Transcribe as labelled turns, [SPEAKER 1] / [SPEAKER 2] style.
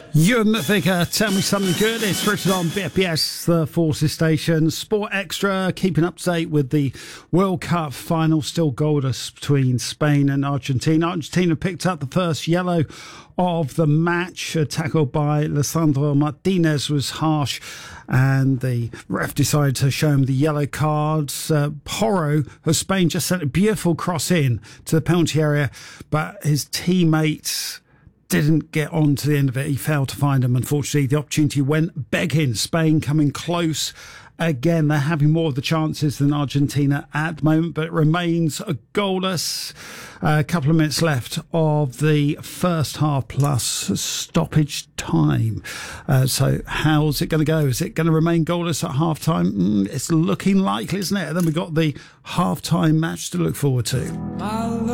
[SPEAKER 1] Ewan Vicker, tell me something good. It's Richard on BFBS, the Forces Station. Sport Extra, keeping up to date with the World Cup final. Still goalless between Spain and Argentina. Argentina picked up the first yellow of the match. A tackle by Lisandro Martinez was harsh, and the ref decided to show him the yellow cards. Porro of Spain just sent a beautiful cross in to the penalty area, but his teammates didn't get on to the end of it. He failed to find them. Unfortunately, the opportunity went begging. Spain coming close again. They're having more of the chances than Argentina at the moment, but it remains a goalless. A couple of minutes left of the first half plus stoppage time. So how's it going to go? Is it going to remain goalless at half time? It's looking likely, isn't it? And then we've got the half time match to look forward to.